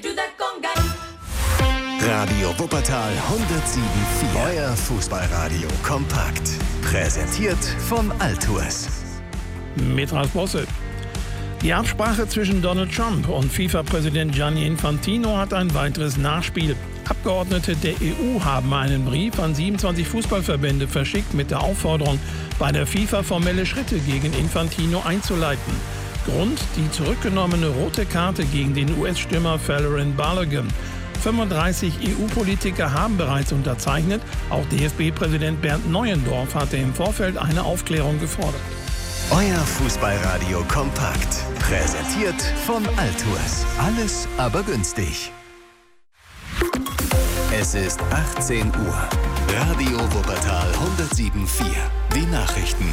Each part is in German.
Radio Wuppertal 107.4. Euer Fußballradio kompakt. Präsentiert von Altours. Mit Ralf Bosse. Die Absprache zwischen Donald Trump und FIFA-Präsident Gianni Infantino hat ein weiteres Nachspiel. Abgeordnete der EU haben einen Brief an 27 Fußballverbände verschickt mit der Aufforderung, bei der FIFA formelle Schritte gegen Infantino einzuleiten. Grund: die zurückgenommene rote Karte gegen den US-Stürmer Folarin Balogun. 35 EU-Politiker haben bereits unterzeichnet. Auch DFB-Präsident Bernd Neuendorf hatte im Vorfeld eine Aufklärung gefordert. Euer Fußballradio kompakt. Präsentiert von Altours. Alles aber günstig. Es ist 18 Uhr. Radio Wuppertal 107.4. Die Nachrichten.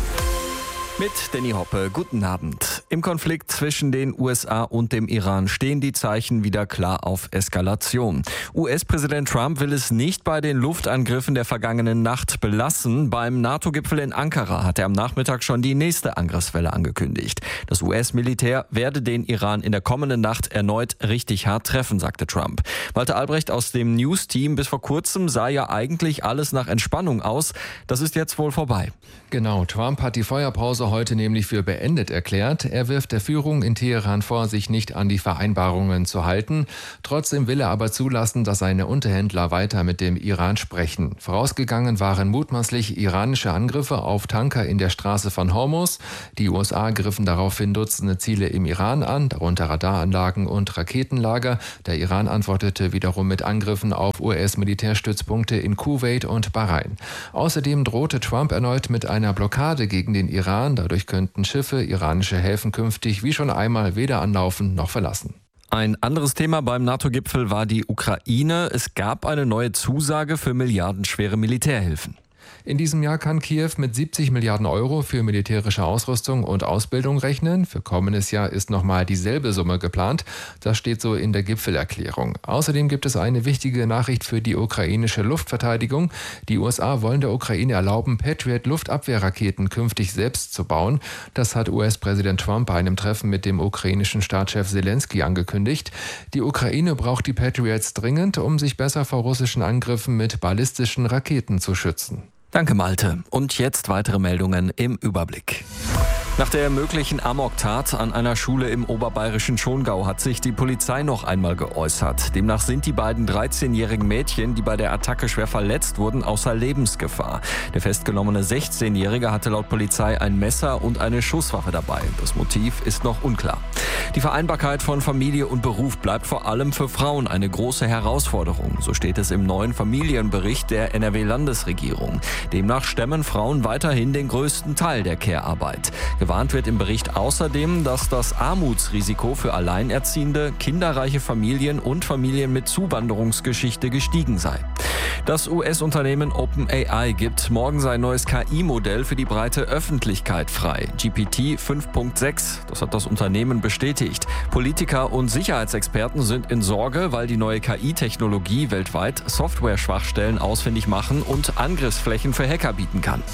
Mit Danny Hoppe, guten Abend. Im Konflikt zwischen den USA und dem Iran stehen die Zeichen wieder klar auf Eskalation. US-Präsident Trump will es nicht bei den Luftangriffen der vergangenen Nacht belassen. Beim NATO-Gipfel in Ankara hat er am Nachmittag schon die nächste Angriffswelle angekündigt. Das US-Militär werde den Iran in der kommenden Nacht erneut richtig hart treffen, sagte Trump. Walter Albrecht aus dem News-Team: Bis vor kurzem sah ja eigentlich alles nach Entspannung aus. Das ist jetzt wohl vorbei. Genau, Trump hat die Feuerpause heute nämlich für beendet erklärt. Er wirft der Führung in Teheran vor, sich nicht an die Vereinbarungen zu halten. Trotzdem will er aber zulassen, dass seine Unterhändler weiter mit dem Iran sprechen. Vorausgegangen waren mutmaßlich iranische Angriffe auf Tanker in der Straße von Hormuz. Die USA griffen daraufhin Dutzende Ziele im Iran an, darunter Radaranlagen und Raketenlager. Der Iran antwortete wiederum mit Angriffen auf US-Militärstützpunkte in Kuwait und Bahrain. Außerdem drohte Trump erneut mit einer Blockade gegen den Iran. Dadurch könnten Schiffe iranische Häfen künftig wie schon einmal weder anlaufen noch verlassen. Ein anderes Thema beim NATO-Gipfel war die Ukraine. Es gab eine neue Zusage für milliardenschwere Militärhilfen. In diesem Jahr kann Kiew mit 70 Milliarden Euro für militärische Ausrüstung und Ausbildung rechnen. Für kommendes Jahr ist nochmal dieselbe Summe geplant. Das steht so in der Gipfelerklärung. Außerdem gibt es eine wichtige Nachricht für die ukrainische Luftverteidigung. Die USA wollen der Ukraine erlauben, Patriot-Luftabwehrraketen künftig selbst zu bauen. Das hat US-Präsident Trump bei einem Treffen mit dem ukrainischen Staatschef Zelensky angekündigt. Die Ukraine braucht die Patriots dringend, um sich besser vor russischen Angriffen mit ballistischen Raketen zu schützen. Danke, Malte. Und jetzt weitere Meldungen im Überblick. Nach der möglichen Amoktat an einer Schule im oberbayerischen Schongau hat sich die Polizei noch einmal geäußert. Demnach sind die beiden 13-jährigen Mädchen, die bei der Attacke schwer verletzt wurden, außer Lebensgefahr. Der festgenommene 16-Jährige hatte laut Polizei ein Messer und eine Schusswaffe dabei. Das Motiv ist noch unklar. Die Vereinbarkeit von Familie und Beruf bleibt vor allem für Frauen eine große Herausforderung. So steht es im neuen Familienbericht der NRW-Landesregierung. Demnach stemmen Frauen weiterhin den größten Teil der Care-Arbeit. Gewarnt wird im Bericht außerdem, dass das Armutsrisiko für Alleinerziehende, kinderreiche Familien und Familien mit Zuwanderungsgeschichte gestiegen sei. Das US-Unternehmen OpenAI gibt morgen sein neues KI-Modell für die breite Öffentlichkeit frei. GPT 5.6, das hat das Unternehmen bestätigt. Politiker und Sicherheitsexperten sind in Sorge, weil die neue KI-Technologie weltweit Software-Schwachstellen ausfindig machen und Angriffsflächen für Hacker bieten kann.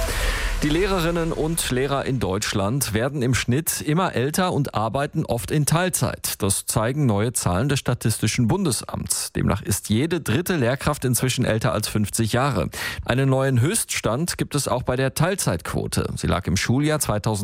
Die Lehrerinnen und Lehrer in Deutschland werden im Schnitt immer älter und arbeiten oft in Teilzeit. Das zeigen neue Zahlen des Statistischen Bundesamts. Demnach ist jede dritte Lehrkraft inzwischen älter als 50 Jahre. Einen neuen Höchststand gibt es auch bei der Teilzeitquote. Sie lag im Schuljahr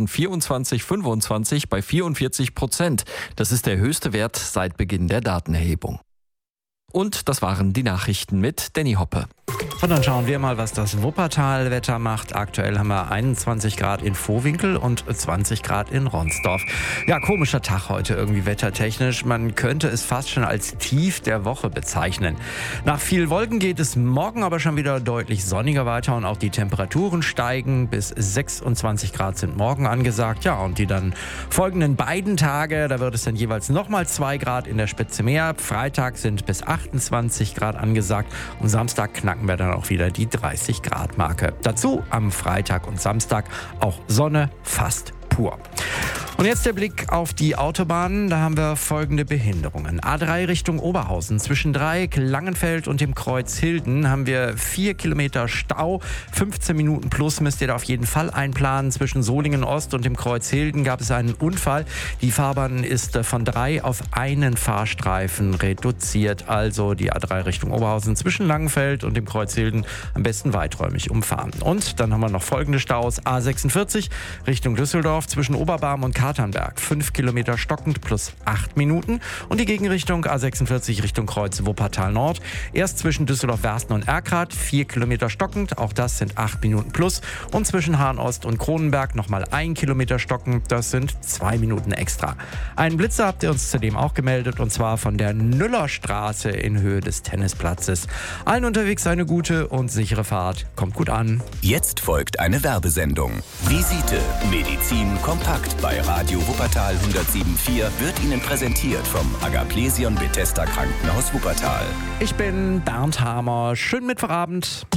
2024/25 bei 44%. Das ist der höchste Wert seit Beginn der Datenerhebung. Und das waren die Nachrichten mit Danny Hoppe. Und dann schauen wir mal, was das Wuppertal-Wetter macht. Aktuell haben wir 21 Grad in Vohwinkel und 20 Grad in Ronsdorf. Ja, komischer Tag heute irgendwie wettertechnisch. Man könnte es fast schon als Tief der Woche bezeichnen. Nach viel Wolken geht es morgen aber schon wieder deutlich sonniger weiter und auch die Temperaturen steigen. Bis 26 Grad sind morgen angesagt. Ja, und die dann folgenden beiden Tage, da wird es dann jeweils nochmal 2 Grad in der Spitze mehr. Freitag sind bis 28 Grad angesagt und Samstag knacken wir dann auch wieder die 30 Grad Marke. Dazu am Freitag und Samstag auch Sonne fast pur. Und jetzt der Blick auf die Autobahnen. Da haben wir folgende Behinderungen. A3 Richtung Oberhausen. Zwischen Dreieck, Langenfeld und dem Kreuz Hilden haben wir 4 Kilometer Stau. 15 Minuten plus müsst ihr da auf jeden Fall einplanen. Zwischen Solingen Ost und dem Kreuz Hilden gab es einen Unfall. Die Fahrbahn ist von 3 auf einen Fahrstreifen reduziert. Also die A3 Richtung Oberhausen zwischen Langenfeld und dem Kreuz Hilden am besten weiträumig umfahren. Und dann haben wir noch folgende Staus. A46 Richtung Düsseldorf zwischen Oberbarm und Katernberg. 5 Kilometer stockend plus 8 Minuten. Und die Gegenrichtung A46 Richtung Kreuz Wuppertal Nord. Erst zwischen Düsseldorf-Wersten und Erkrath 4 Kilometer stockend. Auch das sind 8 Minuten plus. Und zwischen Hahn Ost und Kronenberg nochmal 1 Kilometer stockend. Das sind 2 Minuten extra. Einen Blitzer habt ihr uns zudem auch gemeldet. Und zwar von der Nüllerstraße in Höhe des Tennisplatzes. Allen unterwegs eine gute und sichere Fahrt. Kommt gut an. Jetzt folgt eine Werbesendung. Visite Medizin kompakt bei Radio Wuppertal 107.4 wird Ihnen präsentiert vom Agaplesion Bethesda Krankenhaus Wuppertal. Ich bin Bernd Hamer. Schönen Mittwochabend.